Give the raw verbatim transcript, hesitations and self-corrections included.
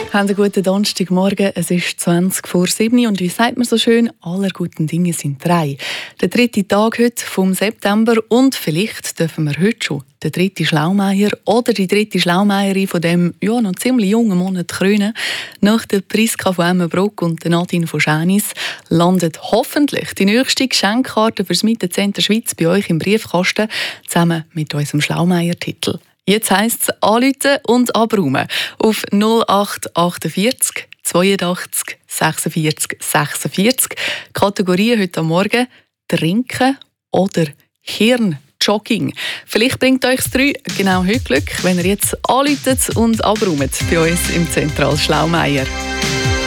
Haben einen guten Donnerstagmorgen. Es ist zwanzig vor sieben und wie sagt man so schön, aller guten Dinge sind drei. Der dritte Tag heute vom September und vielleicht dürfen wir heute schon den dritten Schlaumeier oder die dritte Schlaumeierin von dem ja, noch ziemlich jungen Monat krönen. Nach der Priska von Emmenbrock und der Nadine von Schänis landet hoffentlich die nächste Geschenkkarte für das Mittenzentrum Schweiz bei euch im Briefkasten, zusammen mit unserem Schlaumeier-Titel. Jetzt heisst es anrufen und abräumen auf null acht achtundvierzig zweiundachtzig sechsundvierzig sechsundvierzig. Kategorien heute am Morgen: Trinken oder Hirnjogging. Vielleicht bringt euch das drei genau heute Glück, wenn ihr jetzt anruft und abräumt bei uns im Zentral Schlaumeier.